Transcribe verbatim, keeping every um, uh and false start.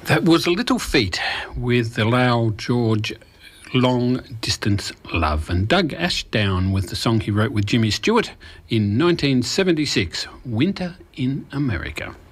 That was Little Feat with the Lowell George Long Distance Love, and Doug Ashdown with the song he wrote with Jimmy Stewart in nineteen seventy-six, Winter in America.